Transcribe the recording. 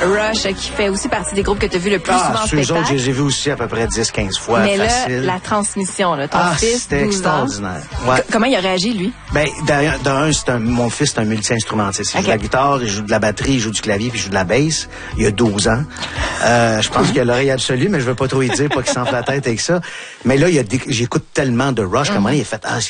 Rush, qui fait aussi partie des groupes que tu as vu le plus souvent en spectacle. Autres, je les ai vus aussi à peu près 10-15 fois. Mais facile. là, la transmission, là, ton fils, c'était 12 ans. extraordinaire. Ouais. Comment il a réagi, lui? Ben, mon fils, c'est un multi-instrumentiste. Il joue de la guitare, il joue de la batterie, il joue du clavier, puis il joue de la basse. Il a 12 ans. Je pense qu'il a l'oreille absolue, mais je veux pas trop y dire, pas qu'il s'enfle la tête avec ça. Mais là, j'écoute tellement de Rush, comment il a fait,